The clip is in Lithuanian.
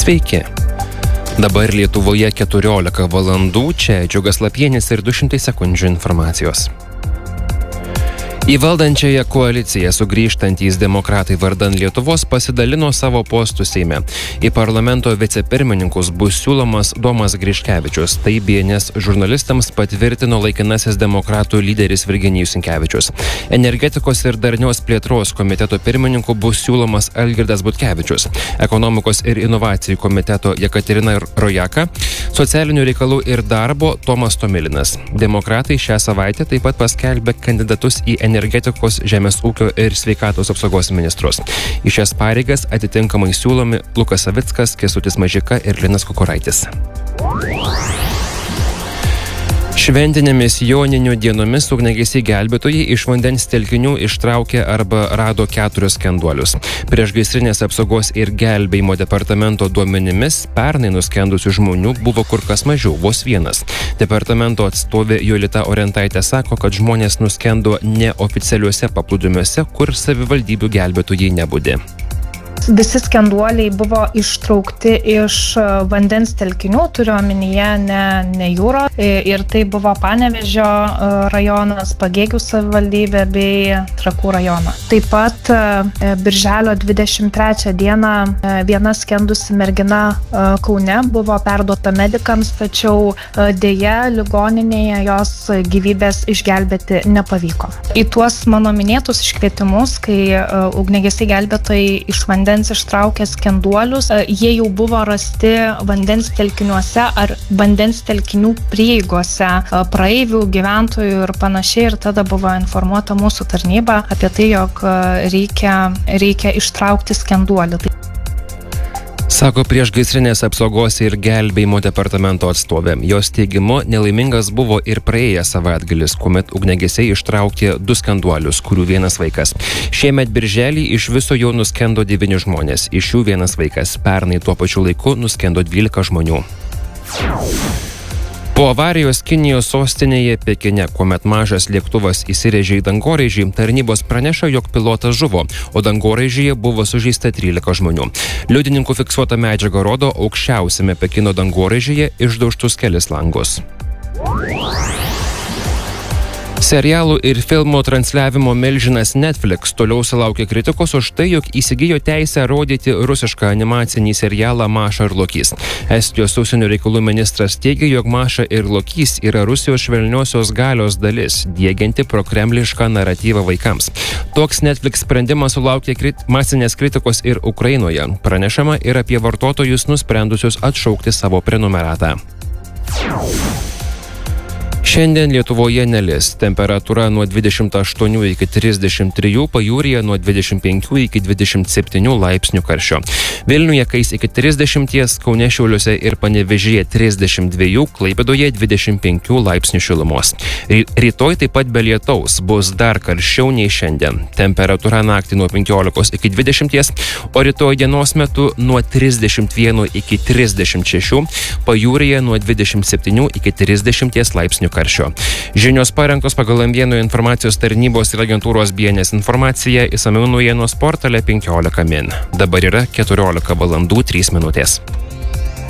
Sveiki. Dabar Lietuvoje 14 valandų, čia Džiugas Lapienis ir 200 sekundžių informacijos. Į valdančiąją koaliciją sugrįžtantys demokratai vardan Lietuvos pasidalino savo postų Seime. Į parlamento vicepirmininkus bus siūlomas Domas Griškevičius. Tai BNS žurnalistams patvirtino laikinasis demokratų lyderis Virginijus Sinkevičius. Energetikos ir darnios plėtros komiteto pirmininku bus siūlomas Algirdas Butkevičius. Ekonomikos ir inovacijų komiteto Jekaterina Rojaka. Socialinių reikalų ir darbo Tomas Tomilinas. Demokratai šią savaitę taip pat paskelbė kandidatus į energetikos, žemės ūkio ir sveikatos apsaugos ministrus. Į šias pareigas atitinkamai siūlomi Lukas Savickas, Kęstutis Mažeika ir Linas Kukuraitis. Šventinėmis Joninių dienomis ugniagesiai gelbėtojai iš vandens telkinių ištraukė arba rado 4 skenduolius. Priešgaisrinės apsaugos ir gelbėjimo departamento duomenimis pernai nuskendusių žmonių buvo kur kas mažiau, vos 1. Departamento atstovė Jolita Orientaitė sako, kad žmonės nuskendo neoficialiuose paplūdimiuose, kur savivaldybių gelbėtojai nebūdė. Visi skenduoliai buvo ištraukti iš vandens telkinių, turiu omenyje ne jūro. Ir tai buvo Panevėžio rajonas, Pagėgių savivaldybė bei Trakų rajonas. Taip pat birželio 23 dieną viena skendusi mergina Kaune buvo perduota medikams, tačiau deja ligoninėje jos gyvybės išgelbėti nepavyko. Į tuos mano minėtus iškvietimus, kai ugniagesiai gelbėtojai iš vandens ištraukė skenduolius, jie jau buvo rasti vandens telkiniuose ar vandens telkinių prieigose praeivių, gyventojų ir panašiai, ir tada buvo informuota mūsų tarnyba apie tai, jog reikia ištraukti skenduolį. Sako priešgaisrinės apsaugos ir gelbėjimo departamento atstovė. Jos teigimu, nelaimingas buvo ir praėjęs savaitgalis, kuomet ugniagesiai ištraukė 2 skenduolius, kurių 1 vaikas. Šiemet birželį iš viso jau nuskendo 9 žmonės, iš jų 1 vaikas. Pernai tuo pačiu laiku nuskendo 12 žmonių. Po avarijos Kinijos sostinėje Pekine, kuomet mažas lėktuvas įsirėžė į dangoraižį, tarnybos praneša, jog pilotas žuvo, o dangoraižyje buvo sužeista 13 žmonių. Liudininkų fiksuota medžiaga rodo aukščiausiame Pekino dangoraižyje išdaužtus kelis langus. Serialų ir filmų transliavimo milžinas Netflix toliau sulaukė kritikos už tai, jog įsigijo teisę rodyti rusišką animacinį serialą Maša ir Lokys. Estijos užsienio reikalų ministras teigia, jog Maša ir Lokys yra Rusijos švelniosios galios dalis, diegianti prokremlišką naratyvą vaikams. Toks Netflix sprendimas sulaukė masinės kritikos ir Ukrainoje. Pranešama ir apie vartotojus nusprendusius atšaukti savo prenumeratą. Šiandien Lietuvoje nelis. Temperatūra nuo 28 iki 33, pajūryje nuo 25 iki 27 laipsnių karščio. Vilniuje kais iki 30, Kaune, Šiauliuose ir Panevėžyje 32, Klaipėdoje 25 laipsnių šilumos. Rytoj taip pat be lietaus, bus dar karščiau nei šiandien. Temperatūra naktį nuo 15 iki 20, o rytoj dienos metu nuo 31 iki 36, pajūryje nuo 27 iki 30 laipsnių karščio. Žinios parengtos pagal Ambienų informacijos tarnybos ir agentūros BNS informaciją, išsamiau naujienos portale 15 min. Dabar yra 14 valandų 3 minutės.